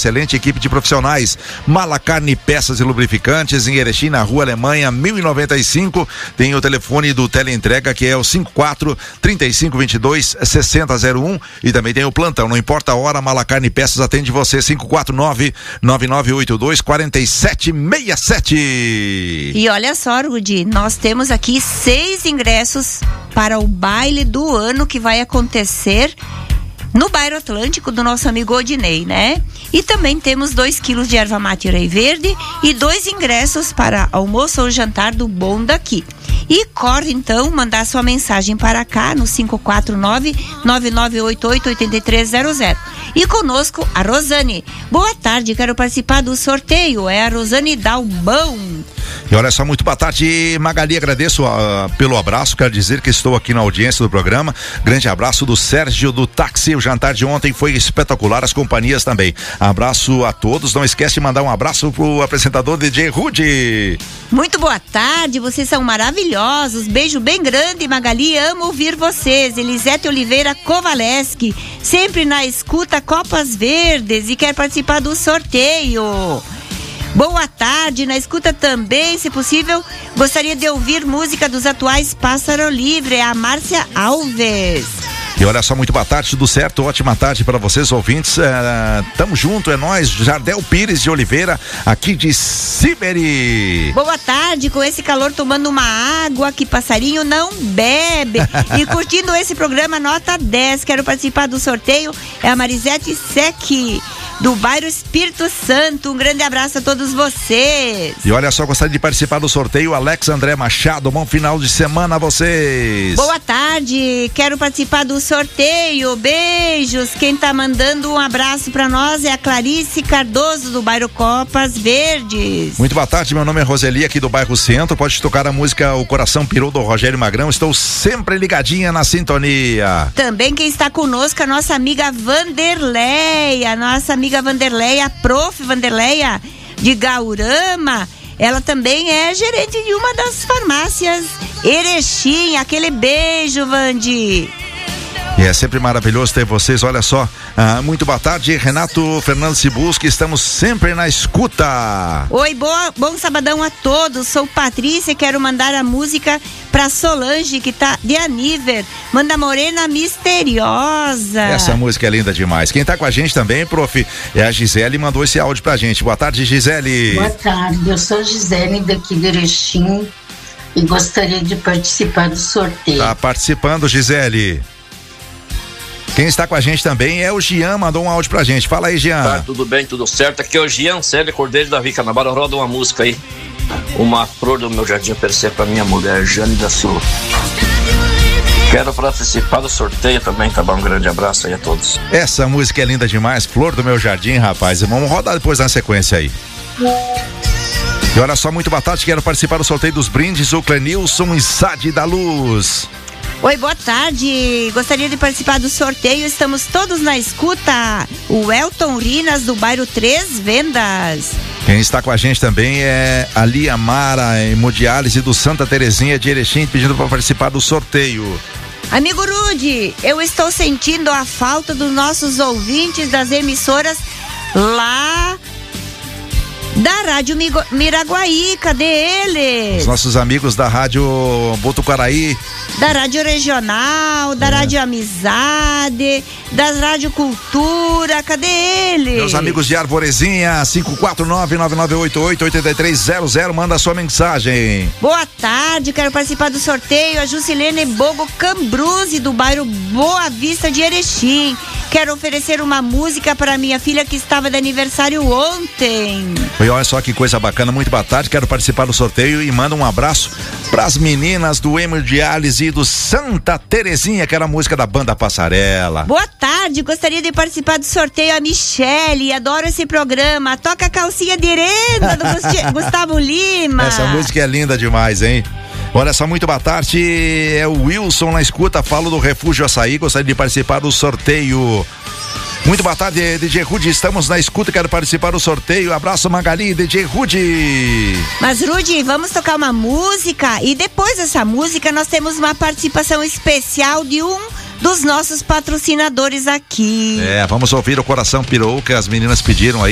excelente equipe de profissionais. Mala Carne Peças e Lubrificantes, em Erechim, na Rua Alemanha, 1095. Tem o telefone do teleentrega, que é o 54-3522-6001. E também tem o plantão, não importa a hora, Mala Carne Peças atende você, 549-9982-4767. E olha só, Rudy, nós temos aqui 6 ingressos para o baile do ano que vai acontecer no bairro Atlântico do nosso amigo Odinei, né? E também temos 2 quilos de erva mate Rei Verde e 2 ingressos para almoço ou jantar do Bom Daqui. E corre então mandar sua mensagem para cá no 549-9988-8300. E conosco a Rosane. Boa tarde, quero participar do sorteio. É a Rosane Dalbão. E olha só, muito boa tarde, Magali, agradeço pelo abraço, quero dizer que estou aqui na audiência do programa. Grande abraço do Sérgio do Táxi, o jantar de ontem foi espetacular, as companhias também. Abraço a todos, não esquece de mandar um abraço pro apresentador DJ Rudy. Muito boa tarde, vocês são maravilhosos, beijo bem grande, Magali, amo ouvir vocês. Elisete Oliveira Kovaleski, sempre na escuta Copas Verdes e quer participar do sorteio. Boa tarde, na escuta também, se possível, gostaria de ouvir música dos atuais Pássaro Livre, a Márcia Alves. E olha só, muito boa tarde, tudo certo, ótima tarde para vocês ouvintes, tamo junto, é nóis, Jardel Pires de Oliveira, aqui de Siberi. Boa tarde, com esse calor tomando uma água que passarinho não bebe e curtindo esse programa nota 10, quero participar do sorteio, é a Marisete Sec, do bairro Espírito Santo, um grande abraço a todos vocês. E olha só, gostaria de participar do sorteio, Alex André Machado, bom final de semana a vocês. Boa tarde, quero participar do sorteio, beijos, quem tá mandando um abraço pra nós é a Clarice Cardoso, do bairro Copas Verdes. Muito boa tarde, meu nome é Roseli, aqui do bairro Centro, pode tocar a música O Coração Pirou, do Rogério Magrão, estou sempre ligadinha na sintonia. Também quem está conosco, a nossa amiga Vanderleia, a prof. Vanderleia de Gaurama, ela também é gerente de uma das farmácias Erechim, aquele beijo, Vandi. E é sempre maravilhoso ter vocês, olha só, muito boa tarde, Renato Fernando Cibusque, estamos sempre na escuta. Oi, bom sabadão a todos, sou Patrícia e quero mandar a música pra Solange, que tá de aniversário, manda Morena Misteriosa. Essa música é linda demais. Quem tá com a gente também, prof, é a Gisele, mandou esse áudio pra gente. Boa tarde, Gisele. Boa tarde, eu sou Gisele daqui de Erechim e gostaria de participar do sorteio. Tá participando, Gisele. Quem está com a gente também é o Jean, mandou um áudio pra gente. Fala aí, Jean. Tá, tudo bem, tudo certo. Aqui é o Jean Célio Cordeiro da Vica Nabara. Roda uma música aí. Uma flor do meu jardim oferecer pra minha mulher, Jane da Silva. Quero participar do sorteio também, tá bom? Um grande abraço aí a todos. Essa música é linda demais, Flor do Meu Jardim, rapaz. Vamos rodar depois na sequência aí. E olha só, muito boa tarde, quero participar do sorteio dos brindes, o Clenilson e Sade da Luz. Oi, boa tarde, gostaria de participar do sorteio, estamos todos na escuta, o Elton Rinas do bairro Três Vendas. Quem está com a gente também é a Lia Mara, hemodiálise do Santa Terezinha de Erechim, pedindo para participar do sorteio. Amigo Rudy, eu estou sentindo a falta dos nossos ouvintes das emissoras lá da Rádio Miraguaí, cadê eles? Os nossos amigos da Rádio Botucaraí, da Rádio Regional, da Rádio Amizade, da Rádio Cultura, cadê eles? Meus amigos de Arvorezinha, 549-9988-8300, manda sua mensagem. Boa tarde, quero participar do sorteio, a Jusilene Bogo Cambruzzi, do bairro Boa Vista de Erechim. Quero oferecer uma música para minha filha que estava de aniversário ontem. E olha só que coisa bacana, muito boa tarde, quero participar do sorteio e manda um abraço para as meninas do Hemodiálise do Santa Terezinha, que era a música da banda Passarela. Boa tarde, gostaria de participar do sorteio, a Michele, adoro esse programa, toca a calcinha de renda do Gustavo Lima. Essa música é linda demais, hein? Olha só, muito boa tarde, é o Wilson na escuta, falo do Refúgio Açaí, gostaria de participar do sorteio. Muito boa tarde, DJ Rudy, estamos na escuta, quero participar do sorteio, abraço Magali, DJ Rudy. Mas Rudy, vamos tocar uma música e depois dessa música nós temos uma participação especial de um dos nossos patrocinadores aqui. Vamos ouvir o Coração Pirou, que as meninas pediram aí.